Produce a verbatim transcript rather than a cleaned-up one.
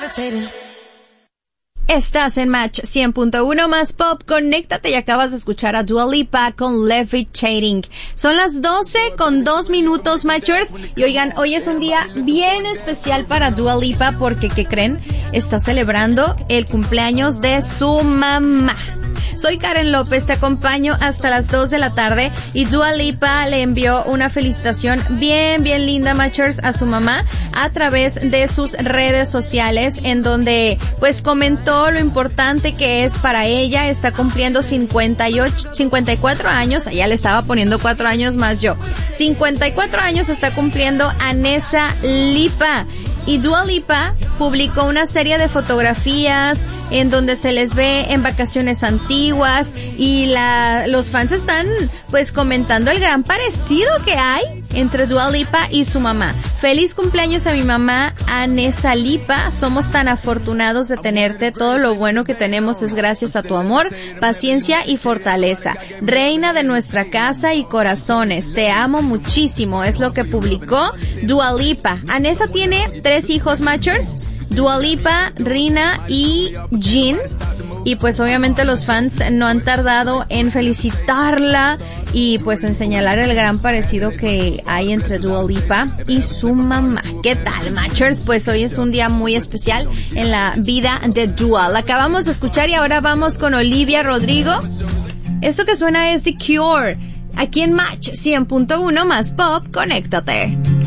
Estás en Match cien punto uno más Pop, conéctate y acabas de escuchar a Dua Lipa con Levitating. Son las doce con dos minutos, Matchers, y oigan, hoy es un día bien especial para Dua Lipa porque, ¿qué creen? Está celebrando el cumpleaños de su mamá. Soy Karen López, te acompaño hasta las dos de la tarde y Dua Lipa le envió una felicitación bien, bien linda, Matchers, a su mamá a través de sus redes sociales, en donde pues comentó lo importante que es para ella. Está cumpliendo cincuenta y ocho, cincuenta y cuatro años, allá le estaba poniendo cuatro años más yo. cincuenta y cuatro años está cumpliendo Anessa Lipa. Y Dua Lipa publicó una serie de fotografías en donde se les ve en vacaciones antiguas y la, los fans están pues comentando el gran parecido que hay entre Dua Lipa y su mamá. Feliz cumpleaños a mi mamá, Anessa Lipa. Somos tan afortunados de tenerte. Todo lo bueno que tenemos es gracias a tu amor, paciencia y fortaleza. Reina de nuestra casa y corazones. Te amo muchísimo. Es lo que publicó Dua Lipa. Anessa tiene tres hijos, Matchers. Dua Lipa, Rina y Jin. Y pues obviamente los fans no han tardado en felicitarla y pues en señalar el gran parecido que hay entre Dua Lipa y su mamá. ¿Qué tal, Matchers? Pues hoy es un día muy especial en la vida de Dua. La acabamos de escuchar y ahora vamos con Olivia Rodrigo. Esto que suena es The Cure. Aquí en Match cien punto uno más Pop, conéctate.